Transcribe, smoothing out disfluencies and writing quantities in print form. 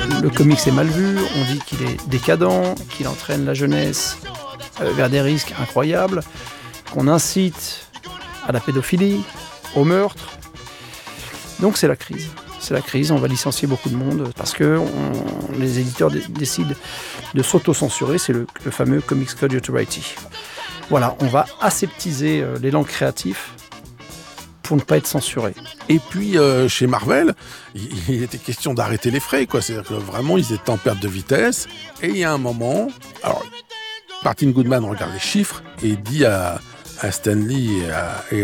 le comics est mal vu, on dit qu'il est décadent, qu'il entraîne la jeunesse vers des risques incroyables, qu'on incite à la pédophilie, au meurtre. Donc c'est la crise. C'est la crise, on va licencier beaucoup de monde parce que les éditeurs décident de s'auto-censurer, c'est le fameux Comics Code Authority. Voilà, on va aseptiser l'élan créatif pour ne pas être censuré. Et puis, chez Marvel, il était question d'arrêter les frais, quoi. C'est-à-dire que vraiment, ils étaient en perte de vitesse. Et il y a un moment... Alors, Martin Goodman regarde les chiffres et dit à Stan Lee et